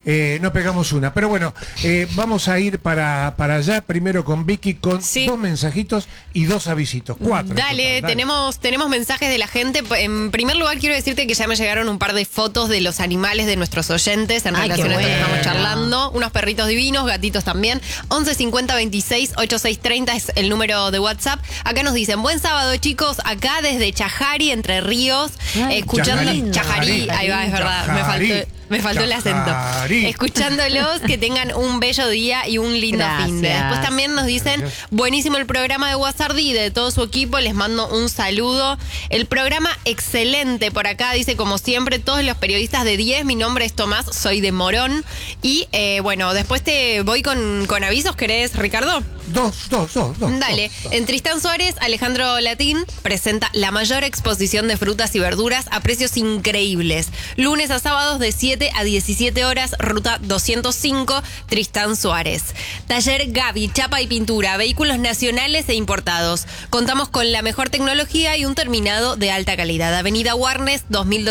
no pegamos una. Pero bueno, vamos a ir para allá, primero con Vicky, con dos mensajitos y dos avisitos. 4. Dale, tenemos mensajes de la gente. En primer lugar, quiero decirte que ya me llegaron un par de fotos de los animales de nuestros oyentes en relación a esto que estamos charlando. Unos perritos divinos, gatitos también. 11 50 26 86 30 es el número de WhatsApp. Acá nos dicen, buen sábado, chicos. Acá desde Chajari, Entre Ríos, escuchando... Chajarí, ahí va, es verdad. Me faltó el acento. Escuchándolos, que tengan un bello día y un lindo fin de. Después también nos dicen, buenísimo el programa de Guasardí, de todo su equipo, les mando un saludo. El programa excelente por acá, dice como siempre, todos los periodistas de 10, mi nombre es Tomás, soy de Morón. Y bueno, después te voy con avisos, ¿querés, Ricardo? Dos. Dale, en Tristán Suárez, Alejandro Latín presenta la mayor exposición de frutas y verduras a precios increíbles. Lunes a sábados de 7 a 17 horas, ruta 205, Tristán Suárez. Taller Gaby, chapa y pintura, vehículos nacionales e importados. Contamos con la mejor tecnología y un terminado de alta calidad. Avenida Warnes,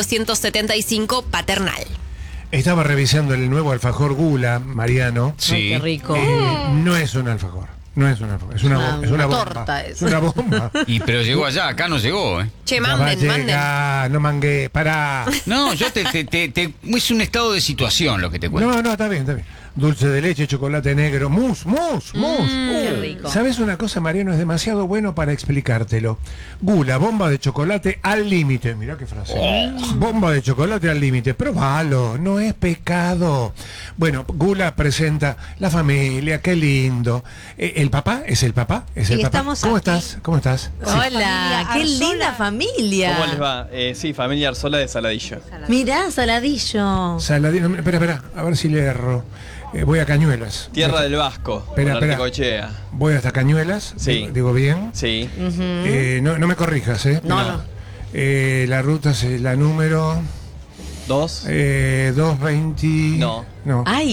2275, Paternal. Estaba revisando el nuevo alfajor Gula, Mariano. Sí. Ay, qué rico. No es un alfajor. No es un alfajor, es una bomba. Torta es una bomba. Pero llegó allá, acá no llegó, Che, manden. No mangué, pará. No, yo es un estado de situación lo que te cuento. No, está bien. Dulce de leche, chocolate negro, mousse. Qué rico. ¿Sabes una cosa, Mariano? Es demasiado bueno para explicártelo. Gula, bomba de chocolate al límite. Mirá qué frase. Bomba de chocolate al límite. Probalo, no es pecado. Bueno, Gula presenta la familia, qué lindo. ¿El papá? ¿Es el papá? ¿Cómo estás? Hola, qué linda familia. ¿Cómo les va? Sí, familia Arzola de Saladillo. Mirá, Saladillo. Saladillo, espera, a ver si le erro. Voy a Cañuelas. Tierra del Vasco. Espera. Voy hasta Cañuelas. Sí. ¿Digo bien? Sí. No me corrijas, ¿eh? No. La ruta es la número... 220... No. Ay.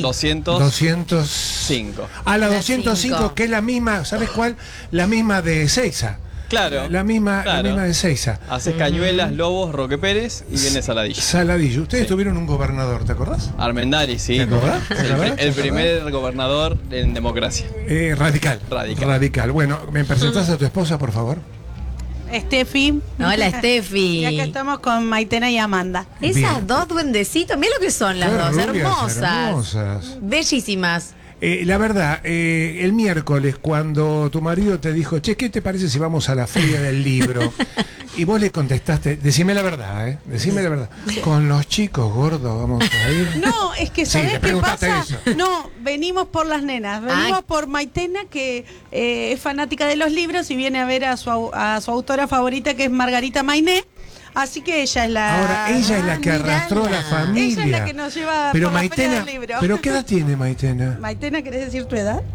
205. La 205, que es la misma, ¿sabes cuál? La misma de Seiza. Claro. La misma de Seiza. Haces Cañuelas, Lobos, Roque Pérez y viene Saladillo. Ustedes tuvieron un gobernador, ¿te acordás? Armendari, sí. ¿Te acordás? El primer gobernador en democracia. Radical. Bueno, ¿me presentás a tu esposa, por favor? Steffi. Hola, Steffi. Y acá estamos con Maitena y Amanda. Esas dos duendecitos, mira lo que son las dos, rubias, hermosas. Bellísimas. La verdad, el miércoles cuando tu marido te dijo, che, ¿qué te parece si vamos a la feria del libro? Y vos le contestaste, decime la verdad, decime la verdad. Con los chicos gordos vamos a ir. No, es que ¿sabés qué pasa? Eso. No, venimos por las nenas, venimos por Maitena, que es fanática de los libros y viene a ver a su autora favorita, que es Margarita Mainé. Así que ella es la... Ella es la que arrastró a la familia. Ella es la que nos lleva pero por Maitena, la feria del libro. ¿Pero qué edad tiene Maitena? Maitena, ¿querés decir tu edad?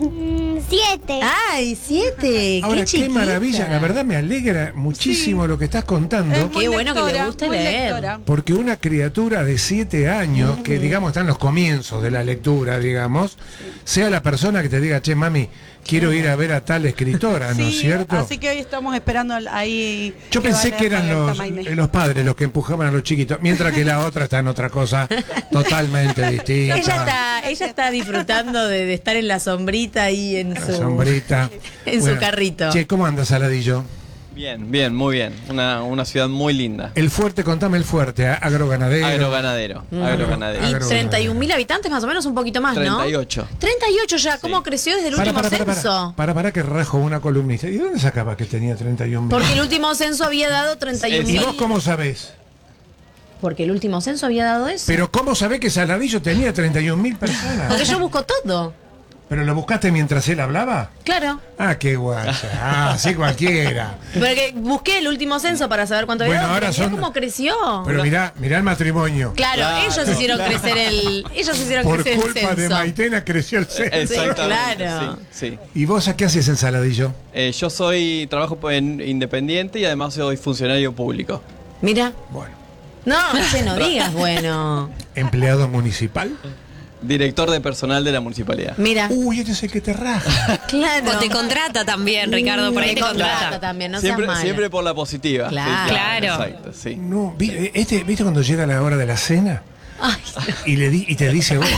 7. Ay, 7. Ahora, qué maravilla. La verdad me alegra muchísimo lo que estás contando. Qué bueno que le guste leer. Lectora. Porque una criatura de 7 años, que digamos está en los comienzos de la lectura, digamos, sea la persona que te diga, che, mami, quiero ir a ver a tal escritora, ¿no es cierto? Así que hoy estamos esperando ahí. Yo pensé que eran los padres los que empujaban a los chiquitos, mientras que la otra está en otra cosa totalmente distinta. Ella está disfrutando de estar en la sombrita ahí en su sombrita. Su carrito. Che, ¿cómo andas, Saladillo? Bien, muy bien. Una ciudad muy linda. El Fuerte, contame el Fuerte, agroganadero. Agroganadero. Y 31.000 habitantes más o menos, un poquito más, 38. ¿no? 38 ya, ¿cómo creció desde el último censo? Para que rajo una columnista. ¿Y dónde sacaba que tenía 31.000? Porque el último censo había dado 31.000. ¿Y vos cómo sabés? Porque el último censo había dado eso. Pero ¿cómo sabés que Saladillo tenía 31.000 personas? Porque yo busco todo. ¿Pero lo buscaste mientras él hablaba? Claro. Qué guaya. Sí, cualquiera. Porque busqué el último censo para saber cuánto había dado. Ahora mirá cómo creció. Pero mirá el matrimonio. Claro, ellos hicieron crecer el censo. Por culpa de Maitena creció el censo. Exactamente. Claro. Sí. ¿Y vos a qué haces en Saladillo? Yo trabajo en independiente y además soy funcionario público. Mira. Bueno. No digas, bueno. ¿Empleado municipal? Director de personal de la municipalidad. Mira. Uy, este es el que te raja. Claro. O te contrata también, Ricardo, por ahí te contrata. También, no seas malo. Siempre por la positiva. Claro. Exacto, sí. No, ¿viste cuando llega la hora de la cena? Ay. Y te dice,